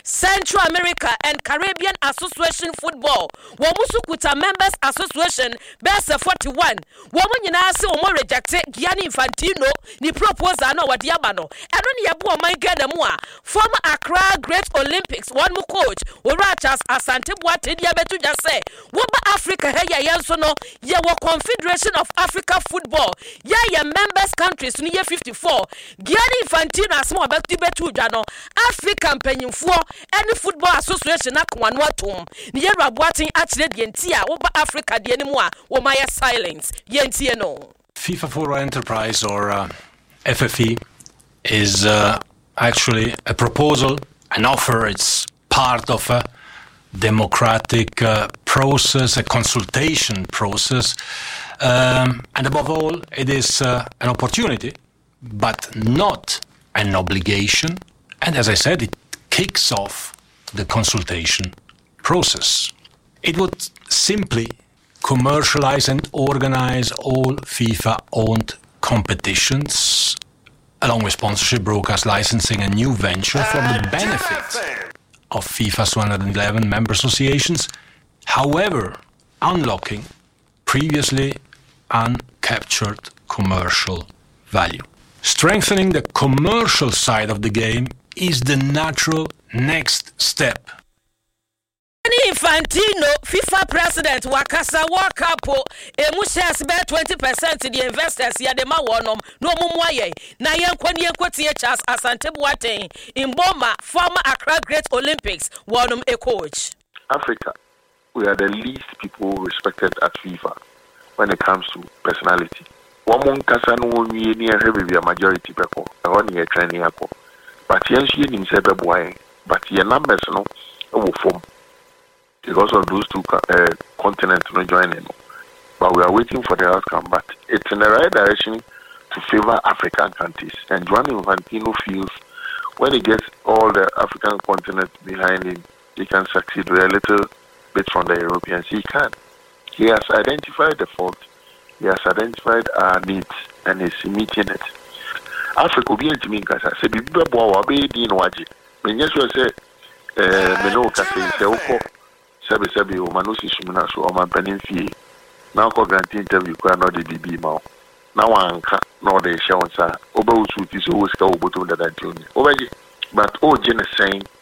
Central America and Caribbean Association Football. Womusu kuta members association best 41. Womu nyina se omo reject Gianni Infantino ni proposal no wadi abano. Eno ni yabu o man get dem a former Accra Great Olympics one mu coach Orachas Asante Boateng dia betu just say wo ba Africa he ya yenso no ye wo Confederation of Africa Football ye members countries ni ye 54 Gianni Infantino asmo betu dwa no African penyimfo any football association akwan watom ni ye Boateng akire de ntia wo ba Africa de ni mu a wo ma ye silence ye ntie no. FIFA for Enterprise or FFE is actually a proposal, an offer. It's part of a democratic process, a consultation process, and above all, it is an opportunity, but not an obligation. And as I said, it kicks off the consultation process. It would simply commercialize and organize all FIFA-owned competitions, along with sponsorship, broadcast licensing, and new venture for the benefit of FIFA's 111 member associations, however, unlocking previously uncaptured commercial value. Strengthening the commercial side of the game is the natural next step. Infantino, FIFA president, Wakasa Wakapo, Emushes bet 20% to the investors, Yadema Wonom, no Mumwaye, Nayan Kwanye Kwatiachas, Asante Boateng, in Boma, former Accra Great Olympics, Wonum a coach. Africa, we are the least people respected at FIFA when it comes to personality. One Kasano will be near heavy majority people, on your training. But yes, you didn't say but your numbers no will form. Because of those two continents not joining. But we are waiting for the outcome. But it's in the right direction to favor African countries. And Gianni Infantino feels when he gets all the African continent behind him, he can succeed with a little bit from the Europeans. He can. He has identified the fault. He has identified our needs and is meeting it. Africa will be in Jiminkasa. Say, Biba Boa, be in Waji. When you say, Meno Kase, say, Sebi o manusi sumina so o man penin fie na ko grant interview ko na de bibi ma na wanka na o de hye won sa oba usu ti so wo sika wo boto da da tuni obaji but o je ne sen